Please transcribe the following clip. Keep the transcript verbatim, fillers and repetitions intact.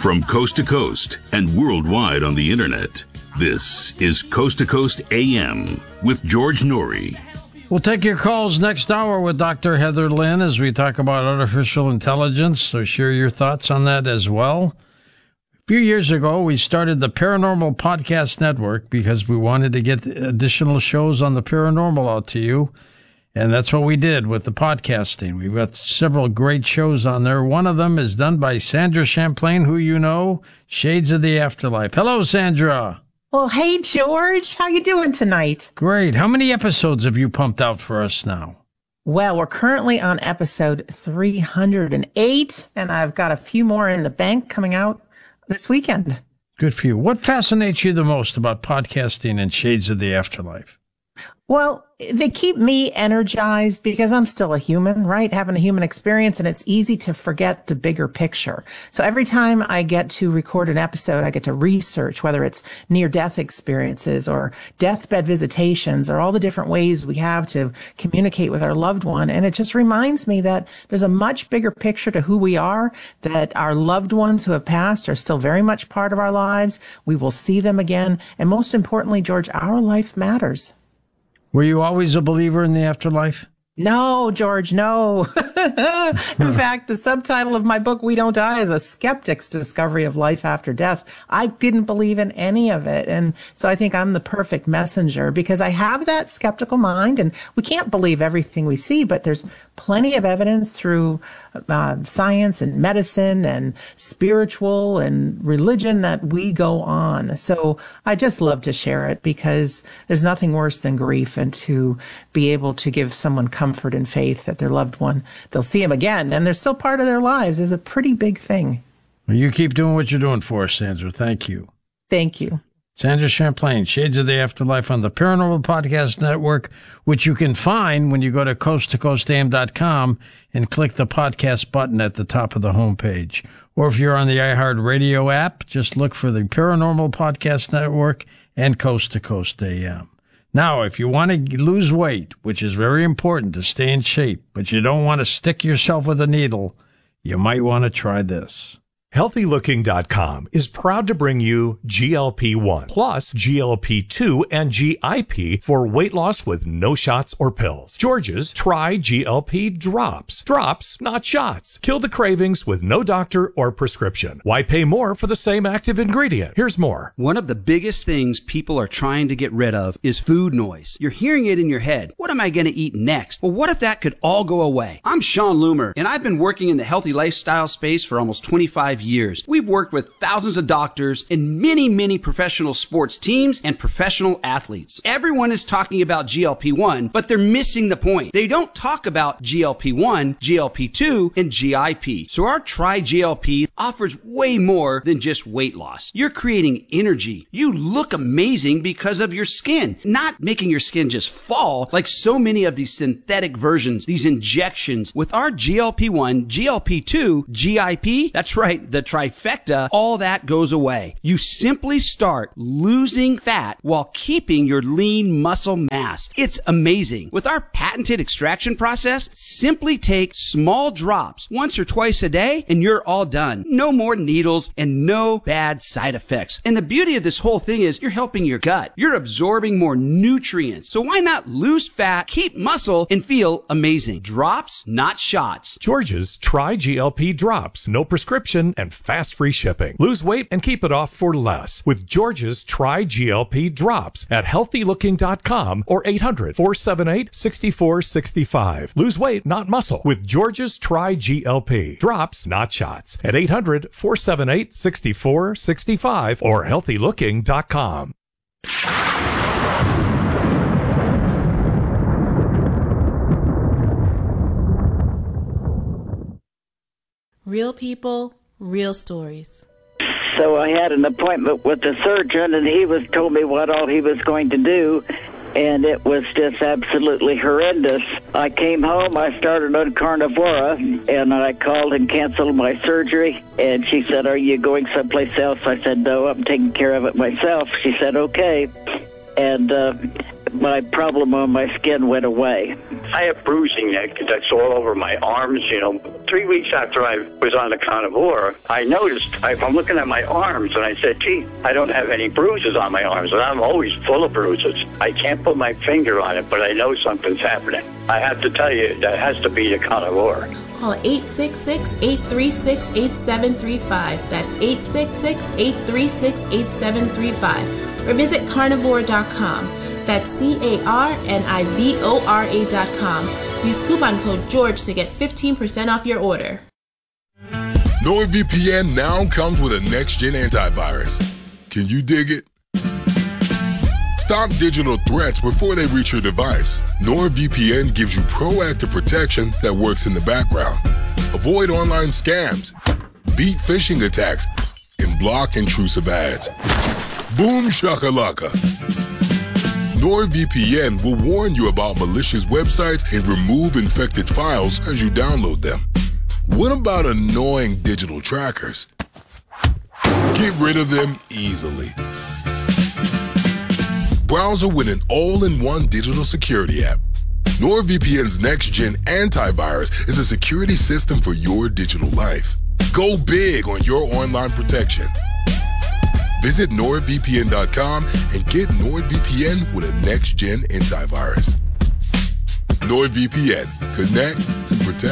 From coast to coast and worldwide on the internet, this is Coast to Coast A M with George Noory. We'll take your calls next hour with Doctor Heather Lynn as we talk about artificial intelligence, so share your thoughts on that as well. A few years ago, we started the Paranormal Podcast Network because we wanted to get additional shows on the paranormal out to you. And that's what we did with the podcasting. We've got several great shows on there. One of them is done by Sandra Champlain, who you know, Shades of the Afterlife. Hello, Sandra. Well, hey, George. How you doing tonight? Great. How many episodes have you pumped out for us now? Well, we're currently on episode three hundred eight, and I've got a few more in the bank coming out this weekend. Good for you. What fascinates you the most about podcasting and Shades of the Afterlife? Well, they keep me energized because I'm still a human, right? Having a human experience, and it's easy to forget the bigger picture. So every time I get to record an episode, I get to research, whether it's near-death experiences or deathbed visitations or all the different ways we have to communicate with our loved one. And it just reminds me that there's a much bigger picture to who we are, that our loved ones who have passed are still very much part of our lives. We will see them again. And most importantly, George, our life matters. Were you always a believer in the afterlife? No, George, no. In fact, the subtitle of my book, We Don't Die, is A Skeptic's Discovery of Life After Death. I didn't believe in any of it. And so I think I'm the perfect messenger because I have that skeptical mind, and we can't believe everything we see, but there's plenty of evidence through uh, science and medicine and spiritual and religion that we go on. So I just love to share it because there's nothing worse than grief, and to be able to give someone comfort and faith that their loved one, they'll see him again and they're still part of their lives, is a pretty big thing. Well, you keep doing what you're doing for us, Sandra. Thank you. Thank you. Sandra Champlain, Shades of the Afterlife on the Paranormal Podcast Network, which you can find when you go to coast to coast a m dot com and click the podcast button at the top of the homepage. Or if you're on the iHeartRadio app, just look for the Paranormal Podcast Network and Coast to Coast A M. Now, if you want to lose weight, which is very important to stay in shape, but you don't want to stick yourself with a needle, you might want to try this. Healthy Looking dot com is proud to bring you G L P one plus G L P two and G I P for weight loss with no shots or pills. George's Try G L P Drops. Drops, not shots. Kill the cravings with no doctor or prescription. Why pay more for the same active ingredient? Here's more. One of the biggest things people are trying to get rid of is food noise. You're hearing it in your head. What am I going to eat next? Well, what if that could all go away? I'm Sean Loomer, and I've been working in the healthy lifestyle space for almost twenty-five years. We've worked with thousands of doctors and many, many professional sports teams and professional athletes. Everyone is talking about G L P one, but they're missing the point. They don't talk about G L P one, G L P two, and G I P. So our Try G L P offers way more than just weight loss. You're creating energy. You look amazing because of your skin, not making your skin just fall like so many of these synthetic versions, these injections. With our G L P one, G L P two, G I P, that's right, the trifecta, all that goes away. You simply start losing fat while keeping your lean muscle mass. It's amazing. With our patented extraction process, simply take small drops once or twice a day and you're all done. No more needles and no bad side effects. And the beauty of this whole thing is you're helping your gut. You're absorbing more nutrients. So why not lose fat, keep muscle, and feel amazing? Drops, not shots. George's Try G L P Drops. No prescription and fast free shipping. Lose weight and keep it off for less with George's Try G L P Drops at healthy looking dot com or eight hundred, four seven eight, six four six five. Lose weight, not muscle with George's Try G L P Drops, not shots at eight hundred, four seven eight, six four six five or healthy looking dot com. Real people, real stories. So I had an appointment with the surgeon, and he was told me what all he was going to do, and it was just absolutely horrendous. I came home, I started on Carnivora, and I called and canceled my surgery, and she said, "Are you going someplace else?" I said, "No, I'm taking care of it myself." She said, "Okay," and uh, my problem on my skin went away. I have bruising that, that's all over my arms, you know. Three weeks after I was on the carnivore, I noticed, I, I'm looking at my arms, and I said, gee, I don't have any bruises on my arms, and I'm always full of bruises. I can't put my finger on it, but I know something's happening. I have to tell you, that has to be the carnivore. Call eight six six, eight three six, eight seven three five. That's eight six six, eight three six, eight seven three five. Or visit carnivore dot com. That's C A R N I V O R A dot com. Use coupon code GEORGE to get fifteen percent off your order. NordVPN now comes with a next-gen antivirus. Can you dig it? Stop digital threats before they reach your device. NordVPN gives you proactive protection that works in the background. Avoid online scams, beat phishing attacks, and block intrusive ads. Boom shakalaka. NordVPN will warn you about malicious websites and remove infected files as you download them. What about annoying digital trackers? Get rid of them easily. Browser with an all-in-one digital security app. NordVPN's next-gen antivirus is a security system for your digital life. Go big on your online protection. Visit nord V P N dot com and get NordVPN with a next-gen antivirus. NordVPN. Connect and protect.